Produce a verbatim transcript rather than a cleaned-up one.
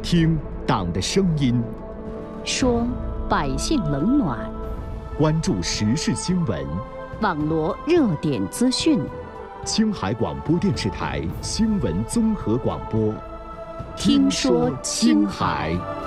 听党的声音， 说百姓冷暖， 关注时事新闻， 网罗热点资讯。 青海广播电视台新闻综合广播， 听说青海。